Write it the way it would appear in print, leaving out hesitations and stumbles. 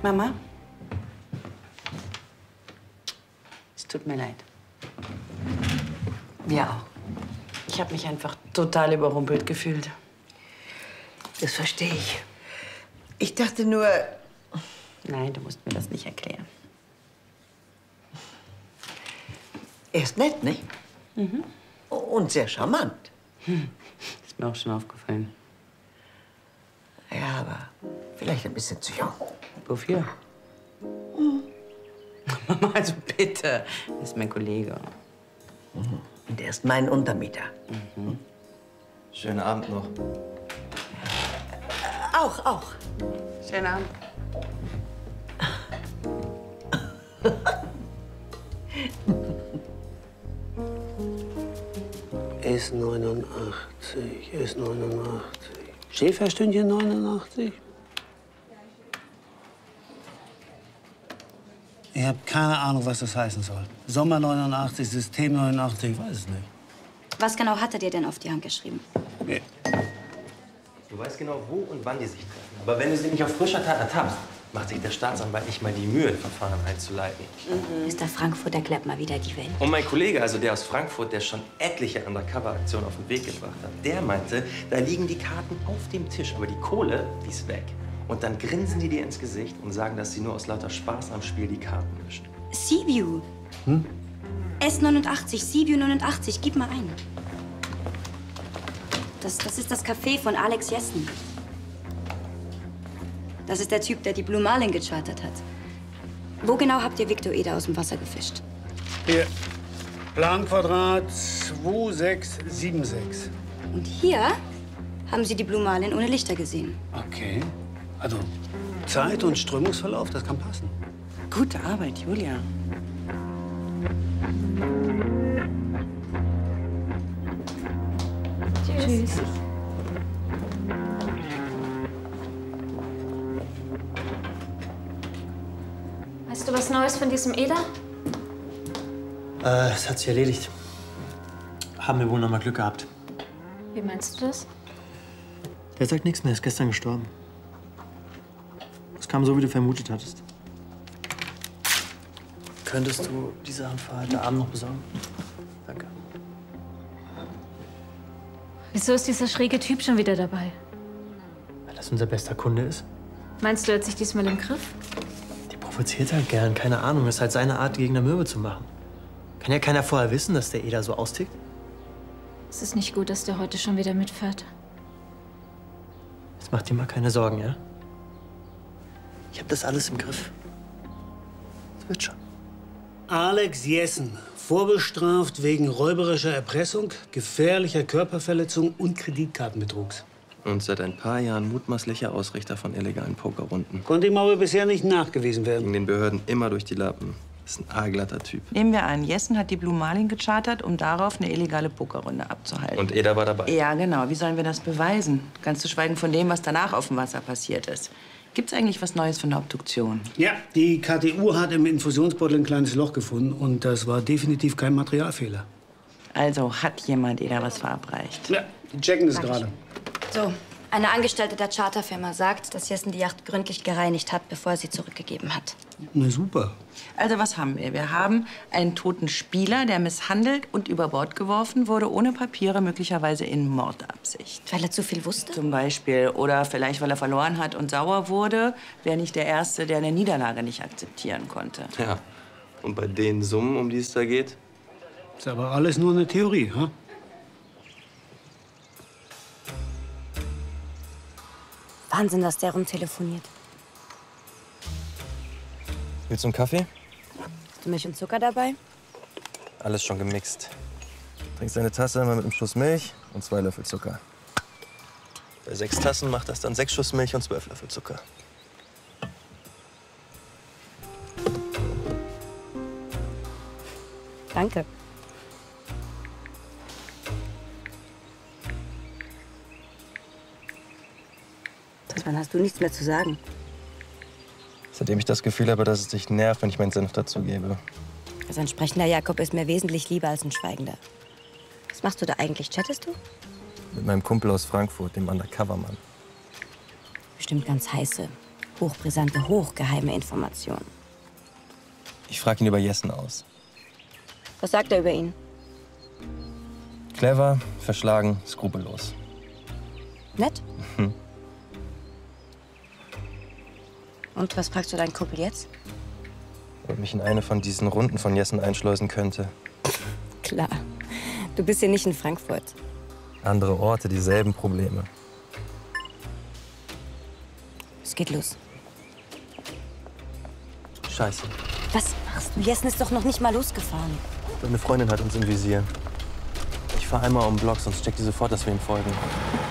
Mama? Es tut mir leid. Mir auch. Ich habe mich einfach total überrumpelt gefühlt. Das verstehe ich. Ich dachte nur... Nein, du musst mir das nicht erklären. Er ist nett, nicht? Mhm. Und sehr charmant. Ist mir auch schon aufgefallen. Ja, aber vielleicht ein bisschen zu jung. Wofür? Mama, also bitte. Das ist mein Kollege. Mhm. Und er ist mein Untermieter. Mhm. Schönen Abend noch. Auch. Schönen Abend. S89, S89. Schäferstündchen 89? Ich habe keine Ahnung, was das heißen soll. Sommer 89, System 89, ich weiß es nicht. Was genau hat er dir denn auf die Hand geschrieben? Nee. Du weißt genau, wo und wann die sich treffen. Aber wenn du sie nicht auf frischer Tat ertappst, macht sich der Staatsanwalt nicht mal die Mühe, ein Verfahren einzuleiten. Mr. Frankfurt erklärt mal wieder die Welt. Und mein Kollege, also der aus Frankfurt, der schon etliche Undercover-Aktionen auf den Weg gebracht hat, der meinte, da liegen die Karten auf dem Tisch, aber die Kohle, die ist weg. Und dann grinsen die dir ins Gesicht und sagen, dass sie nur aus lauter Spaß am Spiel die Karten mischen. Seaview. S89, Seaview 89, gib mal ein. Das ist das Café von Alex Jessen. Das ist der Typ, der die Blue Marlin gechartert hat. Wo genau habt ihr Victor Eder aus dem Wasser gefischt? Hier, Planquadrat 2676. Und hier haben sie die Blue Marlin ohne Lichter gesehen. Okay. Also, Zeit und Strömungsverlauf, das kann passen. Gute Arbeit, Julia. Tschüss. Weißt du was Neues von diesem Eder? Es hat sich erledigt. Haben wir wohl noch mal Glück gehabt. Wie meinst du das? Der sagt nichts mehr, ist gestern gestorben. Es kam so, wie du vermutet hattest. Könntest du die Sachen für heute Abend noch besorgen? Danke. Wieso ist dieser schräge Typ schon wieder dabei? Weil das unser bester Kunde ist. Meinst du, er hat sich diesmal im Griff? Die provoziert halt gern, keine Ahnung. Ist halt seine Art, gegen eine Möwe zu machen. Kann ja keiner vorher wissen, dass der Eder so austickt. Es ist nicht gut, dass der heute schon wieder mitfährt. Jetzt mach dir mal keine Sorgen, ja? Ich hab das alles im Griff. Das wird schon. Alex Jessen, vorbestraft wegen räuberischer Erpressung, gefährlicher Körperverletzung und Kreditkartenbetrugs. Und seit ein paar Jahren mutmaßlicher Ausrichter von illegalen Pokerrunden. Konnte ihm aber bisher nicht nachgewiesen werden. Gegen den Behörden immer durch die Lappen. Ist ein aalglatter Typ. Nehmen wir an, Jessen hat die Blue Marlin gechartert, um darauf eine illegale Pokerrunde abzuhalten. Und Eder war dabei. Ja, genau. Wie sollen wir das beweisen? Ganz zu schweigen von dem, was danach auf dem Wasser passiert ist. Gibt's eigentlich was Neues von der Obduktion? Ja, die KTU hat im Infusionsbeutel ein kleines Loch gefunden und das war definitiv kein Materialfehler. Also hat jemand Eder was verabreicht? Ja, die checken das gerade. So, eine Angestellte der Charterfirma sagt, dass Jessen die Yacht gründlich gereinigt hat, bevor er sie zurückgegeben hat. Na super. Also was haben wir? Wir haben einen toten Spieler, der misshandelt und über Bord geworfen wurde, ohne Papiere, möglicherweise in Mordabsicht. Weil er zu viel wusste? Zum Beispiel. Oder vielleicht, weil er verloren hat und sauer wurde. Wäre nicht der Erste, der eine Niederlage nicht akzeptieren konnte. Ja. Und bei den Summen, um die es da geht? Ist aber alles nur eine Theorie, ha? Wahnsinn, dass der rumtelefoniert. Willst du einen Kaffee? Hast du Milch und Zucker dabei? Alles schon gemixt. Trinkst eine Tasse immer mit einem Schuss Milch und 2 Löffel Zucker. Bei 6 Tassen macht das dann 6 Schuss Milch und 12 Löffel Zucker. Danke. Wann hast du nichts mehr zu sagen? Seitdem ich das Gefühl habe, dass es dich nervt, wenn ich meinen Senf dazugebe. Also ein sprechender Jakob ist mir wesentlich lieber als ein schweigender. Was machst du da eigentlich? Chattest du? Mit meinem Kumpel aus Frankfurt, dem Undercover-Mann. Bestimmt ganz heiße. Hochbrisante, hochgeheime Informationen. Ich frage ihn über Jessen aus. Was sagt er über ihn? Clever, verschlagen, skrupellos. Nett? Und was fragst du deinen Kumpel jetzt? Ob mich in eine von diesen Runden von Jessen einschleusen könnte. Klar. Du bist hier nicht in Frankfurt. Andere Orte, dieselben Probleme. Es geht los. Scheiße. Was machst du? Jessen ist doch noch nicht mal losgefahren. Deine Freundin hat uns im Visier. Ich fahre einmal um den Block, sonst checkt die sofort, dass wir ihm folgen.